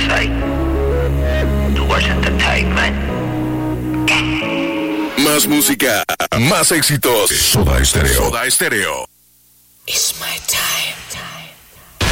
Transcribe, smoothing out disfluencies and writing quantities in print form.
say. It wasn't the pavement. Más música, más éxitos. Soda Stereo. Soda Stereo. It's my time.